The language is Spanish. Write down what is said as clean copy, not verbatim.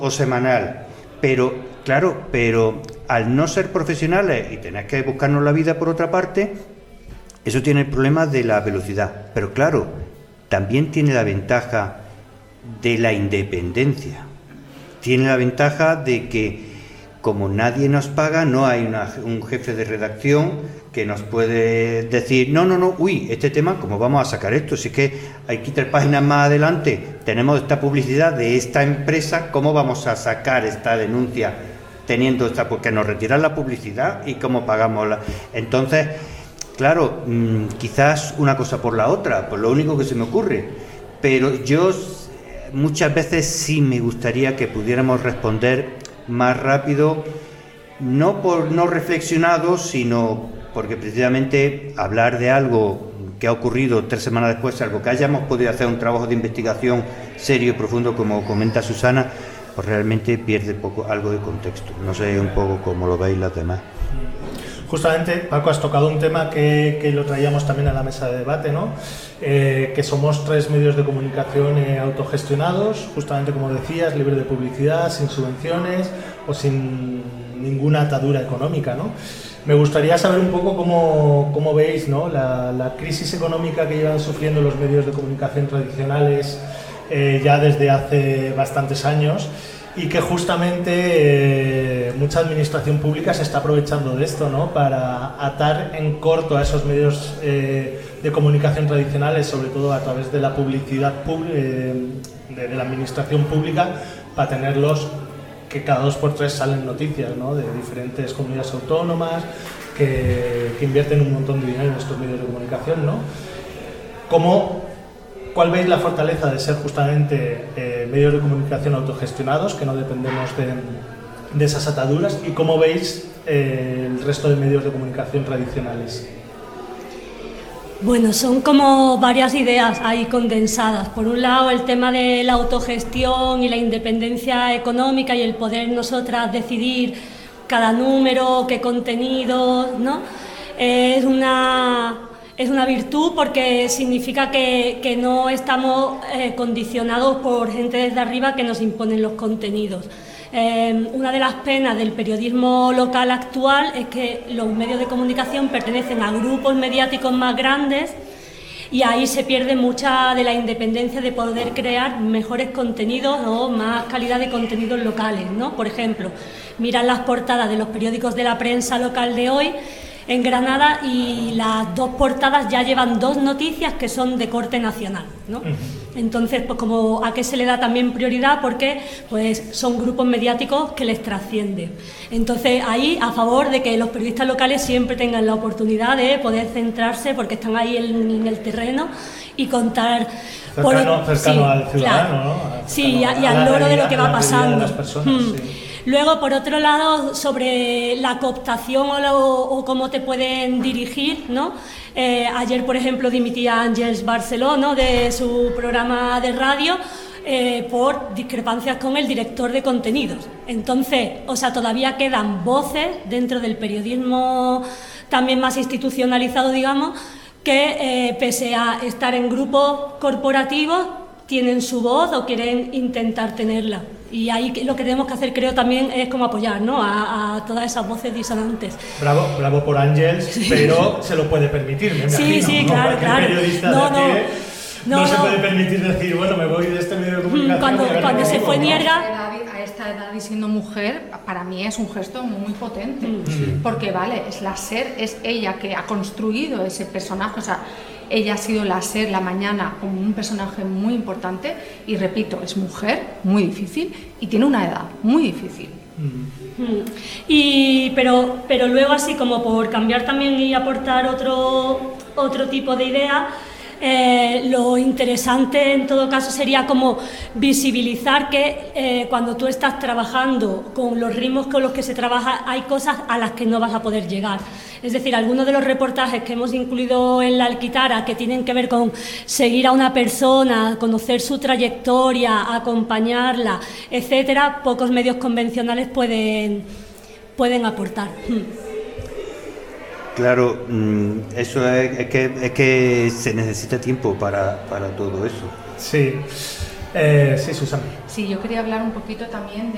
semanal, pero claro, al no ser profesionales y tener que buscarnos la vida por otra parte, eso tiene el problema de la velocidad, pero claro, también tiene la ventaja de la independencia, tiene la ventaja de que como nadie nos paga, no hay un jefe de redacción que nos puede decir, no, este tema, ¿cómo vamos a sacar esto? Si es que hay que 3 páginas más adelante, tenemos esta publicidad de esta empresa, ¿cómo vamos a sacar esta denuncia teniendo esta? Porque nos retiran la publicidad y cómo pagamos la... Entonces, claro, quizás una cosa por la otra, por lo único que se me ocurre, pero yo muchas veces sí me gustaría que pudiéramos responder más rápido, no por no reflexionado, sino porque precisamente hablar de algo que ha ocurrido 3 semanas después, algo que hayamos podido hacer un trabajo de investigación serio y profundo, como comenta Susana, pues realmente pierde algo de contexto. No sé un poco cómo lo veis las demás. Justamente, Paco, has tocado un tema que lo traíamos también a la mesa de debate, ¿no? Que somos 3 medios de comunicación autogestionados, justamente como decías, libre de publicidad, sin subvenciones o sin ninguna atadura económica, ¿no? Me gustaría saber un poco cómo veis, ¿no? la crisis económica que llevan sufriendo los medios de comunicación tradicionales ya desde hace bastantes años, y que justamente mucha administración pública se está aprovechando de esto, ¿no? Para atar en corto a esos medios de comunicación tradicionales, sobre todo a través de la publicidad de la administración pública, para tenerlos que cada 2 por 3 salen noticias, ¿no? De diferentes comunidades autónomas que invierten un montón de dinero en estos medios de comunicación, ¿no? ¿Cuál veis la fortaleza de ser justamente medios de comunicación autogestionados, que no dependemos de esas ataduras? ¿Y cómo veis el resto de medios de comunicación tradicionales? Bueno, son como varias ideas ahí condensadas. Por un lado, el tema de la autogestión y la independencia económica y el poder nosotras decidir cada número, qué contenido, ¿no? Es una virtud porque significa que no estamos condicionados por gente desde arriba que nos imponen los contenidos. Una de las penas del periodismo local actual es que los medios de comunicación pertenecen a grupos mediáticos más grandes y ahí se pierde mucha de la independencia de poder crear mejores contenidos o más calidad de contenidos locales, ¿no? Por ejemplo, mirad las portadas de los periódicos de la prensa local de hoy en Granada y las 2 portadas ya llevan 2 noticias que son de corte nacional, ¿no? Entonces, pues como a qué se le da también prioridad, porque pues son grupos mediáticos que les trascienden. Entonces, ahí a favor de que los periodistas locales siempre tengan la oportunidad de poder centrarse, porque están ahí en el terreno y contar cercano al ciudadano, claro, ¿no? Sí, y al loro de lo que va pasando. Sí. Luego, por otro lado, sobre la cooptación o cómo te pueden dirigir, ¿no? Ayer, por ejemplo, dimitía Àngels Barceló, ¿no? De su programa de radio por discrepancias con el director de contenidos. Entonces, todavía quedan voces dentro del periodismo también más institucionalizado, digamos, que pese a estar en grupos corporativos, tienen su voz o quieren intentar tenerla. Y ahí lo que tenemos que hacer, creo, también es como apoyar, ¿no? a todas esas voces disonantes. Bravo por Àngels, sí. Pero se lo puede permitir, me imagino. Sí, claro. Periodista no se puede permitir decir, bueno, me voy de este medio de comunicación. Cuando se fue Nierga... A esta edad y siendo mujer, para mí es un gesto muy potente. Porque, vale, es la SER, es ella que ha construido ese personaje, ella ha sido la SER, la mañana, como un personaje muy importante y, repito, es mujer, muy difícil, y tiene una edad muy difícil. Pero luego, así como por cambiar también y aportar otro tipo de idea, lo interesante en todo caso sería como visibilizar que cuando tú estás trabajando con los ritmos con los que se trabaja, hay cosas a las que no vas a poder llegar. Es decir, algunos de los reportajes que hemos incluido en la Alquitara, que tienen que ver con seguir a una persona, conocer su trayectoria, acompañarla, etcétera, pocos medios convencionales pueden aportar. Claro, eso es que se necesita tiempo para todo eso. Sí, Susana. Sí, yo quería hablar un poquito también